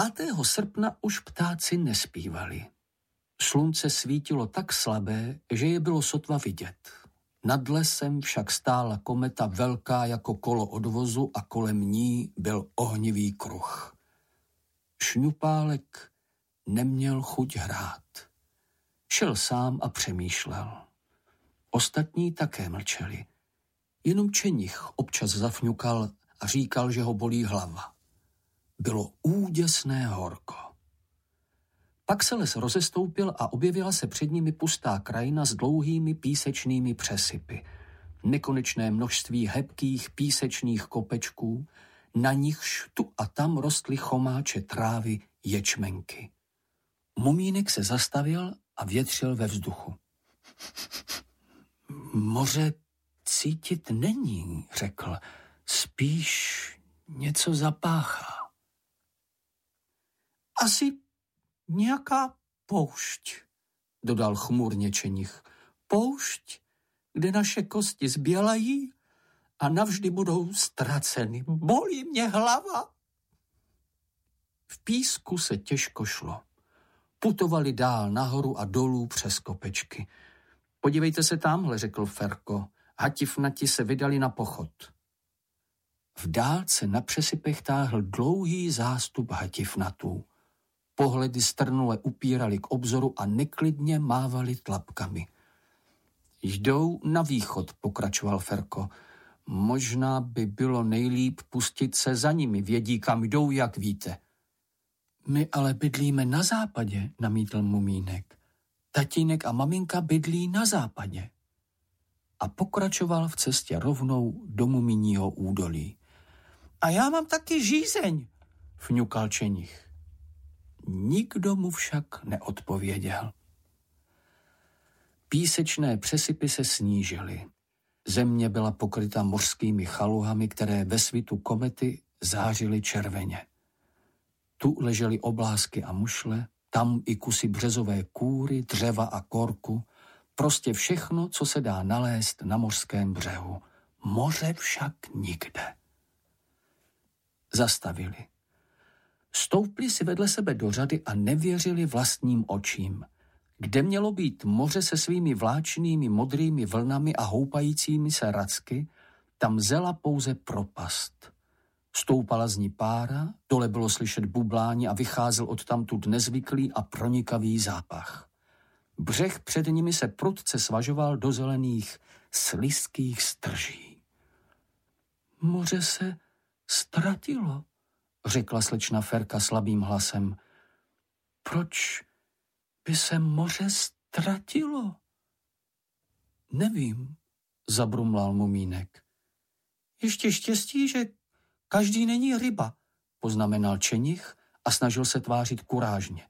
5. srpna už ptáci nespívali. Slunce svítilo tak slabé, že je bylo sotva vidět. Nad lesem však stála kometa velká jako kolo odvozu a kolem ní byl ohnivý kruh. Šňupálek neměl chuť hrát. Šel sám a přemýšlel. Ostatní také mlčeli. Jenom Čenich občas zafňukal a říkal, že ho bolí hlava. Bylo úděsné horko. Pak se les rozestoupil a objevila se před nimi pustá krajina s dlouhými písečnými přesypy. Nekonečné množství hebkých písečných kopečků, na nichž tu a tam rostly chomáče trávy, ječmenky. Mumínek se zastavil a větřil ve vzduchu. Moře cítit není, řekl, spíš něco zapáchá. Asi nějaká poušť, dodal chmurně Čenich. Poušť, kde naše kosti zbělají a navždy budou ztraceny. Bolí mě hlava. V písku se těžko šlo. Putovali dál nahoru a dolů přes kopečky. Podívejte se tamhle, řekl Ferko. Hatifnati se vydali na pochod. V dálce na přesypech táhl dlouhý zástup hatifnatů. Pohledy strnule upírali k obzoru a neklidně mávali tlapkami. Jdou na východ, pokračoval Ferko. Možná by bylo nejlíp pustit se za nimi, vědí, kam jdou, jak víte. My ale bydlíme na západě, namítl Mumínek. Tatínek a maminka bydlí na západě. A pokračoval v cestě rovnou do Mumíního údolí. A já mám taky žízeň, fňukal Čenich. Nikdo mu však neodpověděl. Písečné přesypy se snížily. Země byla pokryta mořskými chaluhami, které ve svitu komety zářily červeně. Tu ležely oblázky a mušle, tam i kusy březové kůry, dřeva a korku, prostě všechno, co se dá nalézt na mořském břehu. Moře však nikde. Zastavili. Stoupli si vedle sebe do řady a nevěřili vlastním očím. Kde mělo být moře se svými vláčnými modrými vlnami a houpajícími se racky, tam zela pouze propast. Stoupala z ní pára, dole bylo slyšet bublání a vycházel odtamtud nezvyklý a pronikavý zápach. Břeh před nimi se prudce svažoval do zelených, slizkých strží. Moře se ztratilo, řekla slečna Ferka slabým hlasem. Proč by se moře ztratilo? Nevím, zabrumlal Mumínek. Ještě štěstí, že každý není ryba, poznamenal Čenich a snažil se tvářit kurážně.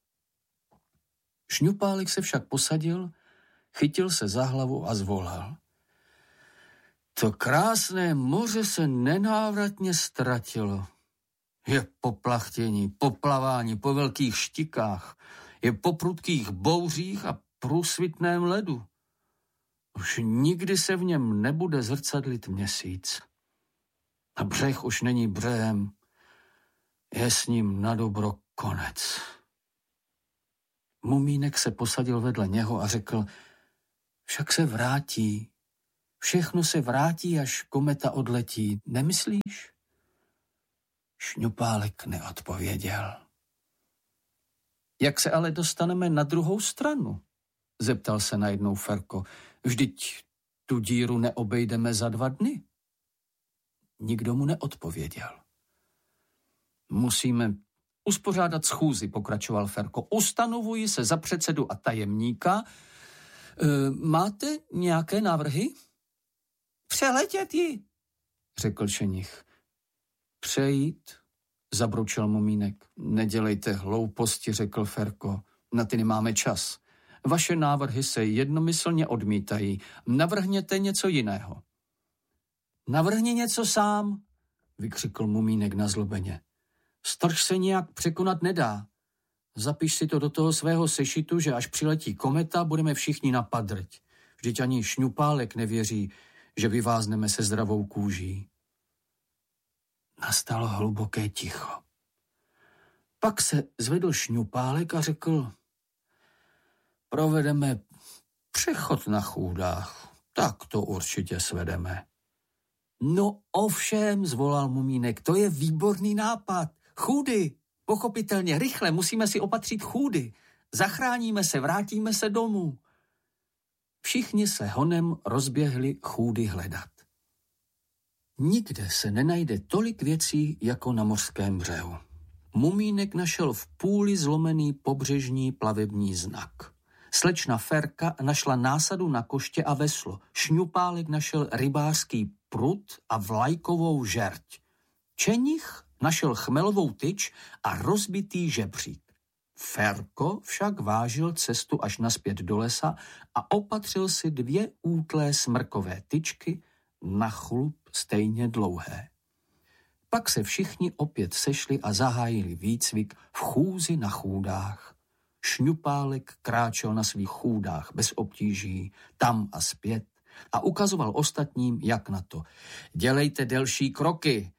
Šňupálek se však posadil, chytil se za hlavu a zvolal. To krásné moře se nenávratně ztratilo. Je po plachtění, po plavání, po velkých štikách, je po prudkých bouřích a průsvitném ledu. Už nikdy se v něm nebude zrcadlit měsíc. A břeh už není břehem, je s ním na dobro konec. Mumínek se posadil vedle něho a řekl, však se vrátí, všechno se vrátí, až kometa odletí, nemyslíš? Šňupálek neodpověděl. Jak se ale dostaneme na druhou stranu? Zeptal se najednou Ferko. Vždyť tu díru neobejdeme za 2 dny. Nikdo mu neodpověděl. Musíme uspořádat schůzi, pokračoval Ferko. Ustanovuji se za předsedu a tajemníka. Máte nějaké návrhy? Přeletět ji, řekl Čenich. Přejít, zabručel Mumínek. Nedělejte hlouposti, řekl Ferko. Na ty nemáme čas. Vaše návrhy se jednomyslně odmítají. Navrhněte něco jiného. Navrhni něco sám, vykřikl Mumínek nazlobeně. Strž se nějak překonat nedá. Zapiš si to do toho svého sešitu, že až přiletí kometa, budeme všichni na padrť. Vždyť ani Šňupálek nevěří, že vyvázneme se zdravou kůží. Nastalo hluboké ticho. Pak se zvedl Šňupálek a řekl: provedeme přechod na chůdách, tak to určitě svedeme. No ovšem, zvolal Mumínek, to je výborný nápad. Chůdy, pochopitelně, rychle, musíme si opatřit chůdy. Zachráníme se, vrátíme se domů. Všichni se honem rozběhli chůdy hledat. Nikde se nenajde tolik věcí, jako na mořském břehu. Mumínek našel v půli zlomený pobřežní plavební znak. Slečna Ferka našla násadu na koště a veslo. Šňupálek našel rybářský prut a vlajkovou žerť. Čenich našel chmelovou tyč a rozbitý žebřík. Ferko však vážil cestu až nazpět do lesa a opatřil si 2 útlé smrkové tyčky na chlup stejně dlouhé. Pak se všichni opět sešli a zahájili výcvik v chůzi na chůdách. Šňupálek kráčel na svých chůdách bez obtíží, tam a zpět, a ukazoval ostatním, jak na to. Dělejte delší kroky.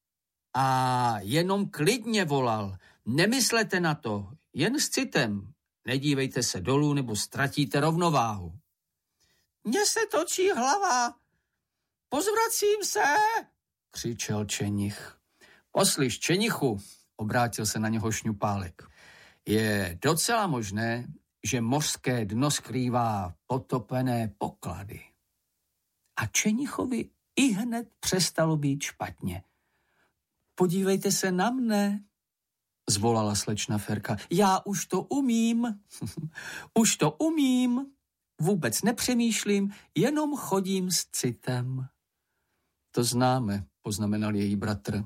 A jenom klidně volal. Nemyslete na to, jen s citem. Nedívejte se dolů, nebo ztratíte rovnováhu. Mně se točí hlava. Pozvracím se, křičel Čenich. Poslyš, Čenichu, obrátil se na něho Šňupálek. Je docela možné, že mořské dno skrývá potopené poklady. A Čenichovi ihned přestalo být špatně. Podívejte se na mne, zvolala slečna Ferka. Já už to umím. Už to umím. Vůbec nepřemýšlím, jenom chodím s citem. To známe, poznamenal její bratr.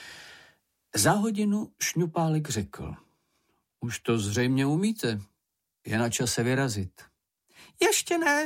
Za hodinu Šňupálek řekl. Už to zřejmě umíte. Je na čase vyrazit. Ještě ne.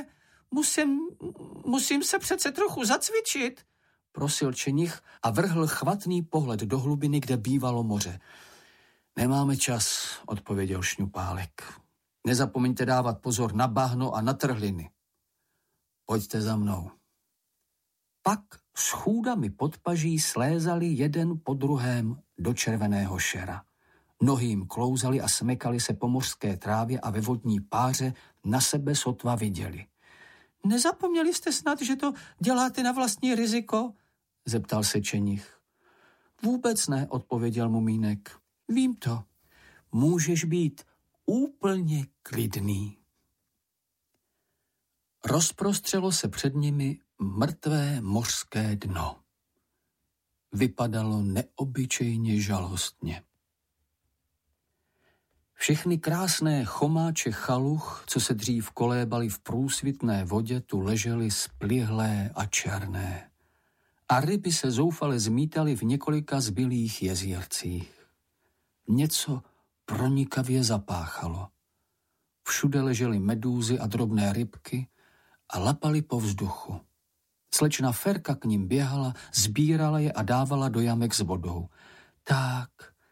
Musím se přece trochu zacvičit, prosil Čenich a vrhl chvatný pohled do hlubiny, kde bývalo moře. Nemáme čas, odpověděl Šňupálek. Nezapomeňte dávat pozor na bahno a na trhliny. Pojďte za mnou. Pak s chůdami pod paží slézali jeden po druhém do červeného šera. Nohy jim klouzaly a smekali se po mořské trávě a ve vodní páře na sebe sotva viděli. Nezapomněli jste snad, že to děláte na vlastní riziko? Zeptal se Čenich. Vůbec ne, odpověděl Mumínek. Vím to. Můžeš být úplně klidný. Rozprostřelo se před nimi mrtvé mořské dno. Vypadalo neobyčejně žalostně. Všechny krásné chomáče chaluch, co se dřív kolébaly v průsvitné vodě, tu ležely splihlé a černé. A ryby se zoufale zmítaly v několika zbylých jezírcích. Něco pronikavě zapáchalo. Všude ležely medúzy a drobné rybky a lapaly po vzduchu. Slečna Ferka k ním běhala, sbírala je a dávala do jamek s vodou. Tak,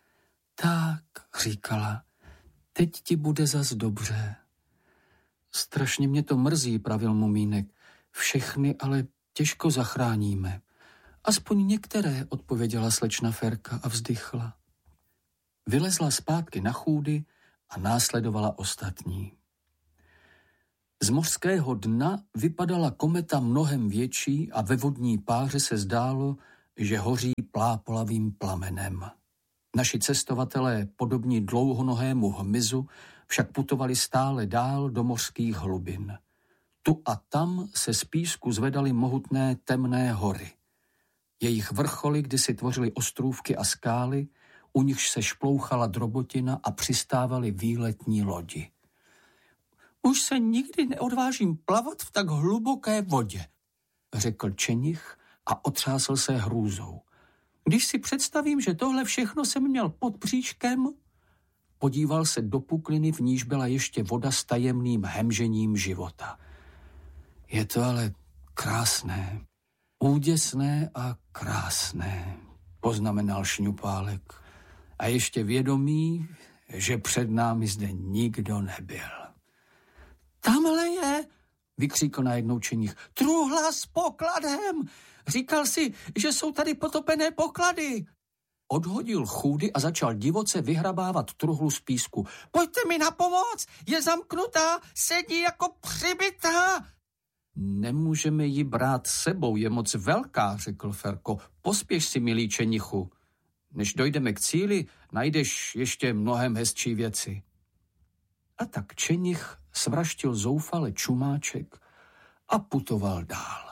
říkala, teď ti bude zas dobře. Strašně mě to mrzí, pravil Mumínek. Všechny ale těžko zachráníme. Aspoň některé, odpověděla slečna Ferka a vzdychla. Vylezla zpátky na chůdy a následovala ostatní. Z mořského dna vypadala kometa mnohem větší a ve vodní páře se zdálo, že hoří plápolavým plamenem. Naši cestovatelé, podobní dlouhonohému hmyzu, však putovali stále dál do mořských hlubin. Tu a tam se z písku zvedaly mohutné temné hory. Jejich vrcholy kdysi tvořily ostrůvky a skály, u nichž se šplouchala drobotina a přistávaly výletní lodi. Už se nikdy neodvážím plavat v tak hluboké vodě, řekl Čenich a otřásl se hrůzou. Když si představím, že tohle všechno jsem měl pod bříškem, podíval se do pukliny, v níž byla ještě voda s tajemným hemžením života. Je to ale krásné, úděsné a krásné, poznamenal Šňupálek. A ještě vědomí, že před námi zde nikdo nebyl. Tamhle je, vykřikl najednou Čenich, truhla s pokladem. Říkal si, že jsou tady potopené poklady. odhodil chůdy a začal divoce vyhrabávat truhlu z písku. Pojďte mi na pomoc, je zamknutá, sedí jako přibitá. Nemůžeme ji brát sebou, je moc velká, řekl Ferko. Pospěš si, milý čenichu. Než dojdeme k cíli, najdeš ještě mnohem hezčí věci. A tak čenich svraštil zoufale čumáček a putoval dál.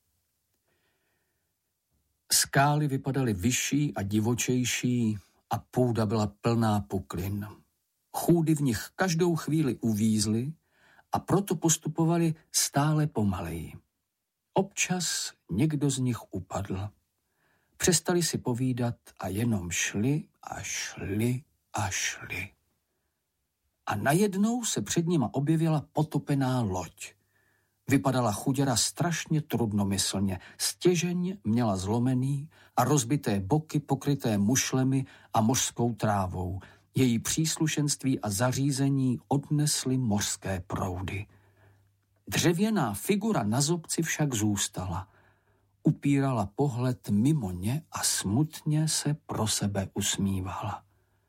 Skály vypadaly vyšší a divočejší a půda byla plná puklin. Chůdy v nich každou chvíli uvízly a proto postupovali stále pomaleji. Občas někdo z nich upadl. Přestali si povídat a jenom šli a šli a šli. A najednou se před nima objevila potopená loď. Vypadala chuděra strašně trudnomyslně, stěžeň měla zlomený a rozbité boky pokryté mušlemi a mořskou trávou. Její příslušenství a zařízení odnesly mořské proudy. Dřevěná figura na zobci však zůstala. Upírala pohled mimo ně a smutně se pro sebe usmívala.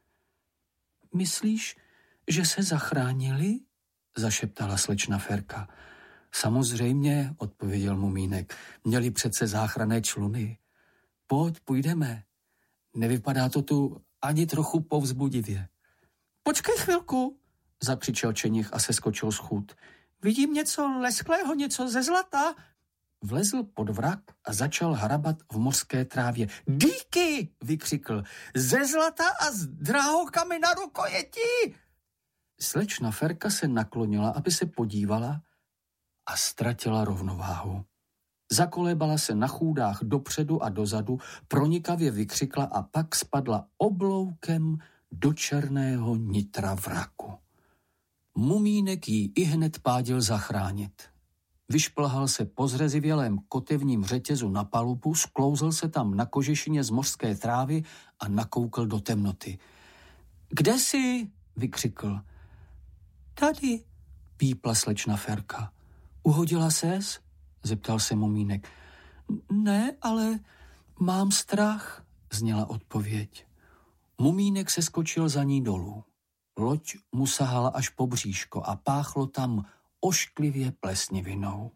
Myslíš, že se zachránili? Zašeptala slečna Ferka. Samozřejmě, odpověděl Mumínek, měli přece záchranné čluny. Půjdeme. Nevypadá to tu ani trochu povzbudivě. Počkej chvilku, zakřičel čenich a seskočil z chůd. Vidím něco lesklého, něco ze zlata. Vlezl pod vrak a začal hrabat v mořské trávě. Díky, vykřikl, ze zlata a s drahokami na rukojeti. Slečna Ferka se naklonila, aby se podívala a ztratila rovnováhu. Zakolébala se na chůdách dopředu a dozadu, pronikavě vykřikla a pak spadla obloukem do černého nitra vraku. Mumínek jí ihned pádil zachránit. Vyšplhal se po zrezivělém kotevním řetězu na palubu, sklouzl se tam na kožešině z mořské trávy a nakoukl do temnoty. Kde jsi? Vykřikl. Tady, pípla slečna Ferka. Uhodila ses? Zeptal se Mumínek. Ne, ale mám strach, zněla odpověď. Mumínek se skočil za ní dolů. Loď mu sahala až po bříško a páchlo tam ošklivě plesnivinou.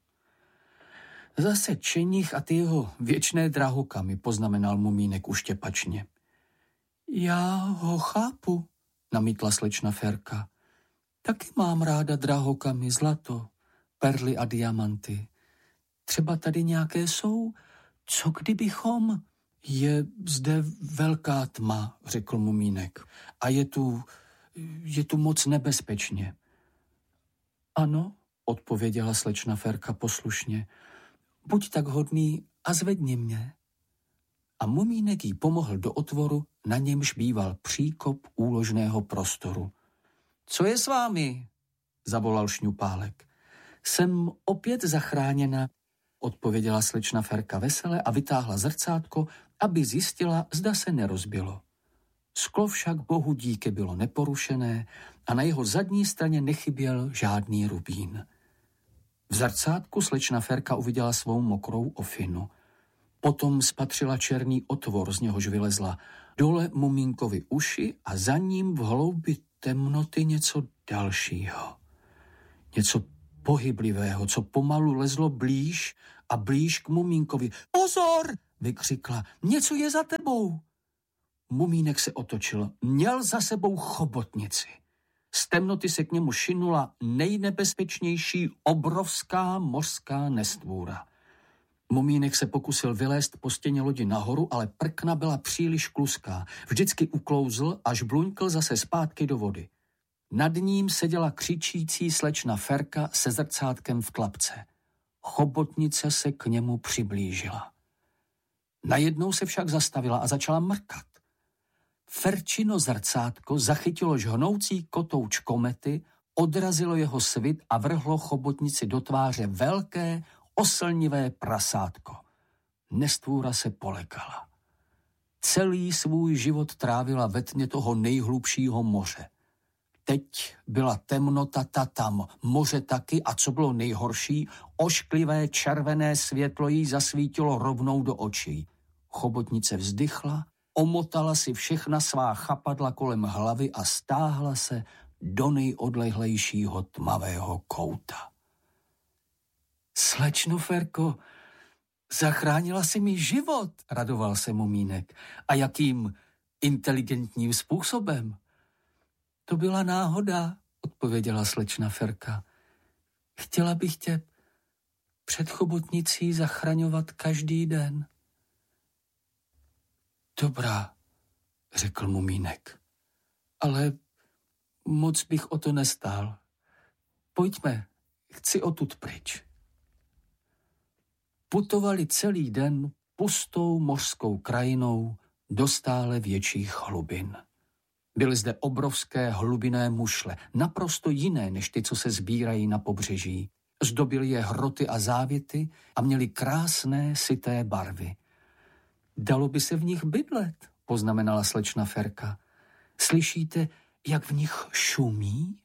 Zase čenich a ty jeho věčné drahokamy, poznamenal Mumínek uštěpačně. Já ho chápu, namítla slečna Ferka. Taky mám ráda drahokamy, zlato, perly a diamanty. Třeba tady nějaké jsou? Co kdybychom? Je zde velká tma, řekl Mumínek. A je tu moc nebezpečně. Ano, odpověděla slečna Ferka poslušně. Buď tak hodný a zvedni mě. A Mumínek jí pomohl do otvoru, na němž býval příkop úložného prostoru. Co je s vámi? Zavolal Šňupálek. Jsem opět zachráněna, odpověděla slečna Ferka vesele a vytáhla zrcátko, aby zjistila, zda se nerozbilo. Sklo však bohu díky bylo neporušené a na jeho zadní straně nechyběl žádný rubín. V zrcátku slečna Ferka uviděla svou mokrou ofinu. Potom spatřila černý otvor, z něhož vylezla dole Mumínkovi uši a za ním v hloubi temnoty něco dalšího. Něco pohyblivého, co pomalu lezlo blíž a blíž k Mumínkovi. Pozor, vykřikla, něco je za tebou. Mumínek se otočil, měl za sebou chobotnici. Z temnoty se k němu šinula nejnebezpečnější obrovská mořská nestvůra. Mumínek se pokusil vylézt po stěně lodi nahoru, ale prkna byla příliš kluská. Vždycky uklouzl, až bluňkl zase zpátky do vody. Nad ním seděla křičící slečna Ferka se zrcátkem v tlapce. Chobotnice se k němu přiblížila. Najednou se však zastavila a začala mrkat. Ferčino zrcátko zachytilo žhnoucí kotouč komety, odrazilo jeho svit a vrhlo chobotnici do tváře velké, oslnivé prasátko. Nestvůra se polekala. Celý svůj život trávila ve tmě toho nejhlubšího moře. Teď byla temnota tam, moře taky a co bylo nejhorší, ošklivé červené světlo jí zasvítilo rovnou do očí. Chobotnice vzdychla, omotala si všechna svá chapadla kolem hlavy a stáhla se do nejodlehlejšího tmavého kouta. Slečno Ferko, zachránila si mi život, radoval se Mumínek. A jakým inteligentním způsobem? To byla náhoda, odpověděla slečna Ferka. Chtěla bych tě před chobotnicí zachraňovat každý den. Dobrá, řekl Mumínek, ale moc bych o to nestál. Pojďme, chci odtud pryč. Putovali celý den pustou mořskou krajinou do stále větších hlubin. Byly zde obrovské hlubinné mušle, naprosto jiné než ty, co se sbírají na pobřeží. Zdobily je hroty a závěty a měly krásné, syté barvy. Dalo by se v nich bydlet, poznamenala slečna Ferka. Slyšíte, jak v nich šumí?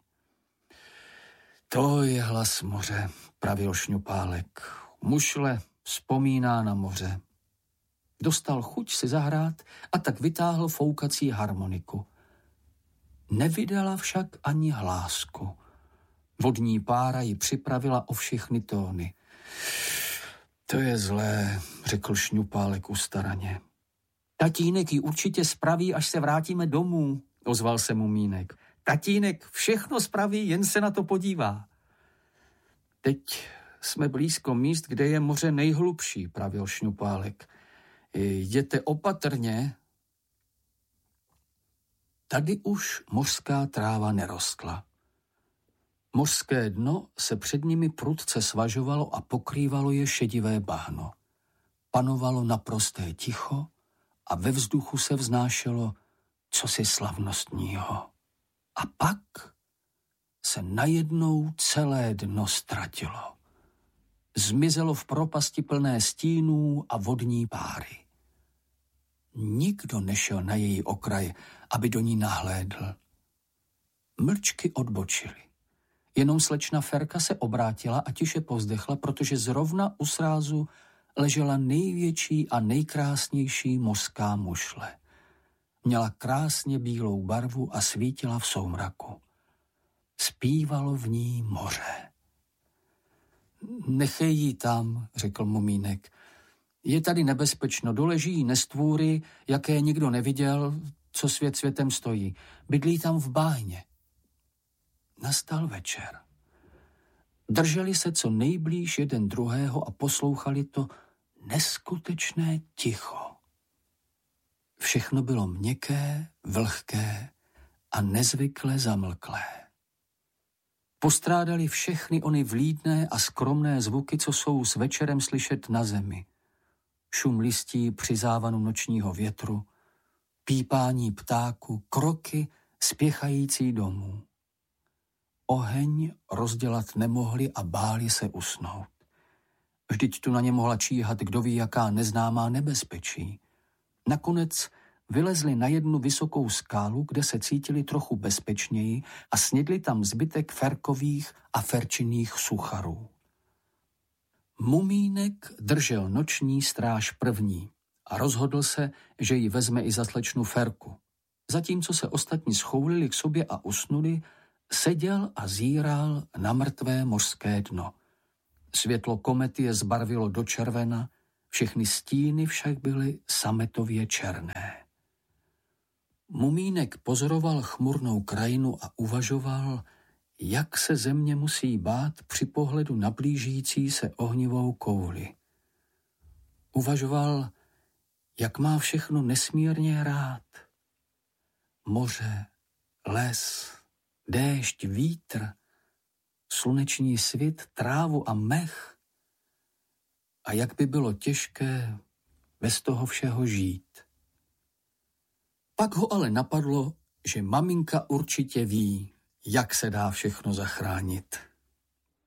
To je hlas moře, pravil Šňupálek. Mušle vzpomíná na moře. Dostal chuť si zahrát a tak vytáhl foukací harmoniku. Nevydala však ani hlásku. Vodní pára ji připravila o všechny tóny. To je zlé, řekl Šňupálek ustaraně. Tatínek ji určitě spraví, až se vrátíme domů, ozval se Mumínek. Tatínek všechno spraví, jen se na to podívá. Teď jsme blízko míst, kde je moře nejhlubší, pravil Šňupálek. Jděte opatrně. Tady už mořská tráva nerostla. Mořské dno se před nimi prudce svažovalo a pokrývalo je šedivé bahno. Panovalo naprosté ticho a ve vzduchu se vznášelo cosi slavnostního. A pak se najednou celé dno ztratilo. Zmizelo v propasti plné stínů a vodní páry. Nikdo nešel na její okraj, aby do ní nahlédl. Mlčky odbočily. Jenom slečna Ferka se obrátila a tiše povzdechla, protože zrovna u srázu ležela největší a nejkrásnější mořská mušle. Měla krásně bílou barvu a svítila v soumraku. Zpívalo v ní moře. Nechej ji tam, řekl Mumínek. Je tady nebezpečno, dole žijí nestvůry, jaké nikdo neviděl, co svět světem stojí. Bydlí tam v báhně. Nastal večer. Drželi se co nejblíž jeden druhého a poslouchali to neskutečné ticho. Všechno bylo měkké, vlhké a nezvykle zamlklé. Postrádali všechny ony vlídné a skromné zvuky, co jsou s večerem slyšet na zemi. Šum listí při závanu nočního větru, pípání ptáku, kroky spěchající domů. Oheň rozdělat nemohli a báli se usnout. Vždyť tu na ně mohla číhat kdo ví jaká neznámá nebezpečí. Nakonec vylezli na jednu vysokou skálu, kde se cítili trochu bezpečněji a snědli tam zbytek Ferkových a Ferčiných sucharů. Mumínek držel noční stráž první a rozhodl se, že ji vezme i za slečnu Ferku. Zatímco se ostatní schoulili k sobě a usnuli, seděl a zíral na mrtvé mořské dno. Světlo komety je zbarvilo do červena, všechny stíny však byly sametově černé. Mumínek pozoroval chmurnou krajinu a uvažoval, jak se země musí bát při pohledu na blížící se ohnivou kouli. Uvažoval, jak má všechno nesmírně rád. Moře, les, déšť, vítr, sluneční svit, trávu a mech. A jak by bylo těžké bez toho všeho žít. Pak ho ale napadlo, že maminka určitě ví, jak se dá všechno zachránit.